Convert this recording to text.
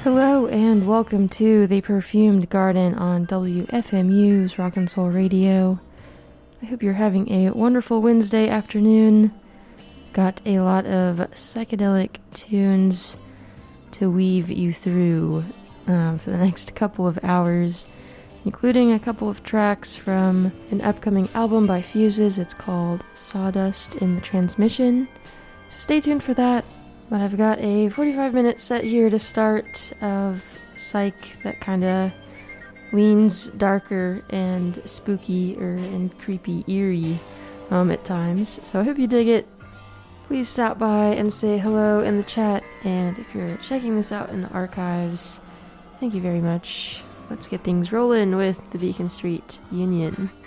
Hello and welcome to The Perfumed Garden on WFMU's Rock and Soul Radio. I hope you're having a wonderful Wednesday afternoon. Got a lot of psychedelic tunes to weave you through for the next couple of hours, including a couple of tracks from an upcoming album by Fuses. It's called Sawdust in the Transmission, so stay tuned for that. But I've got a 45-minute set here to start of psych that kind of leans darker and spooky and creepy, eerie at times. So I hope you dig it. Please stop by and say hello in the chat. And if you're checking this out in the archives, thank you very much. Let's get things rolling with the Beacon Street Union.